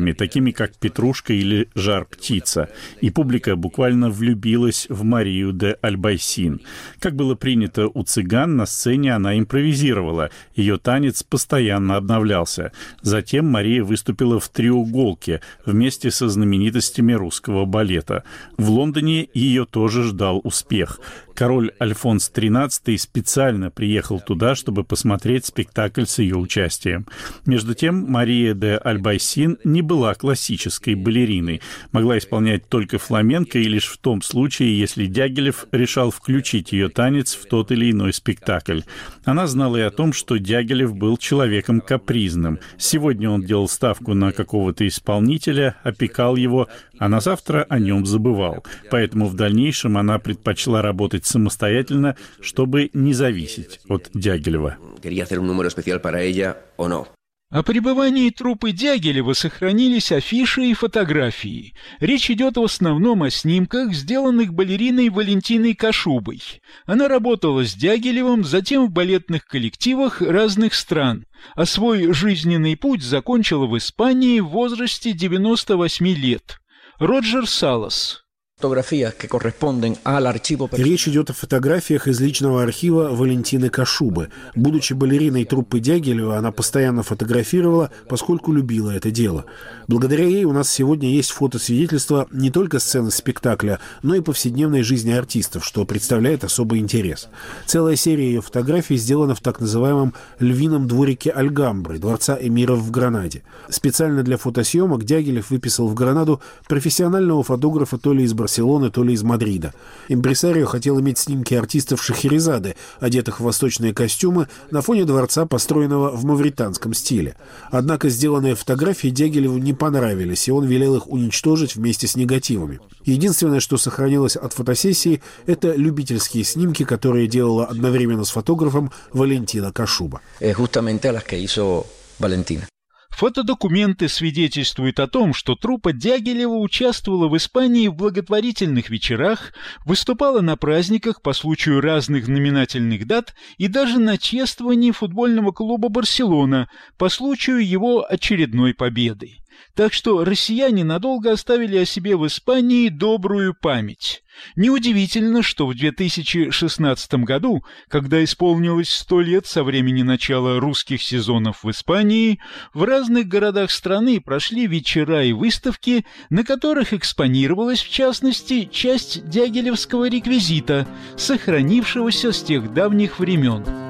спектаклями, такими как «Петрушка» или «Жар-птица», и публика буквально влюбилась в Марию де Альбайсин. Как было принято у цыган, на сцене она импровизировала, ее танец постоянно обновлялся. Затем Мария выступила в «Треуголке» вместе со знаменитостями русского балета. В Лондоне ее тоже ждал успех. Король Альфонс XIII специально приехал туда, чтобы посмотреть спектакль с ее участием. Между тем, Мария де Альбайсин не была классической балериной, могла исполнять только фламенко и лишь в том случае, если Дягилев решал включить ее танец в тот или иной спектакль. Она знала и о том, что Дягилев был человеком капризным. Сегодня он делал ставку на какого-то исполнителя, опекал его, а на завтра о нем забывал. Поэтому в дальнейшем она предпочла работать самостоятельно, чтобы не зависеть от Дягилева. О пребывании труппы Дягилева сохранились афиши и фотографии. Речь идет в основном о снимках, сделанных балериной Валентиной Кашубой. Она работала с Дягилевым, затем в балетных коллективах разных стран, а свой жизненный путь закончила в Испании в возрасте 98 лет. Роджер Салас. Речь идет о фотографиях из личного архива Валентины Кашубы. Будучи балериной труппы Дягилева, она постоянно фотографировала, поскольку любила это дело. Благодаря ей у нас сегодня есть фотосвидетельства не только сцены спектакля, но и повседневной жизни артистов, что представляет особый интерес. Целая серия ее фотографий сделана в так называемом «Львином дворике Альгамбры» дворца эмиров в Гранаде. Специально для фотосъемок Дягилев выписал в Гранаду профессионального фотографа то ли из Барселоны, то ли из Мадрида. Импресарио хотел иметь снимки артистов Шахерезады, одетых в восточные костюмы, на фоне дворца, построенного в мавританском стиле. Однако сделанные фотографии Дягилеву не понравились, и он велел их уничтожить вместе с негативами. Единственное, что сохранилось от фотосессии, это любительские снимки, которые делала одновременно с фотографом Валентина Кашуба. Фотодокументы свидетельствуют о том, что труппа Дягилева участвовала в Испании в благотворительных вечерах, выступала на праздниках по случаю разных знаменательных дат и даже на чествовании футбольного клуба «Барселона» по случаю его очередной победы. Так что россияне надолго оставили о себе в Испании добрую память. Неудивительно, что в 2016 году, когда исполнилось 100 лет со времени начала русских сезонов в Испании, в разных городах страны прошли вечера и выставки, на которых экспонировалась, в частности, часть дягилевского реквизита, сохранившегося с тех давних времен.